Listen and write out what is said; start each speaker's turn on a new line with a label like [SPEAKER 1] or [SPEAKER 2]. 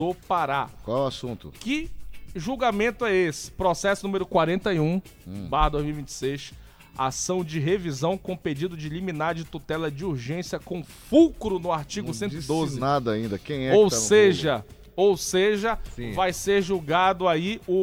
[SPEAKER 1] do Pará.
[SPEAKER 2] Qual é o assunto?
[SPEAKER 1] Que julgamento é esse? Processo número 41/2026. Ação de revisão com pedido de liminar de tutela de urgência com fulcro no artigo
[SPEAKER 2] Não
[SPEAKER 1] 112.
[SPEAKER 2] disse nada ainda. Quem é
[SPEAKER 1] Ou
[SPEAKER 2] que tá no
[SPEAKER 1] seja,
[SPEAKER 2] Sim.
[SPEAKER 1] vai ser julgado aí o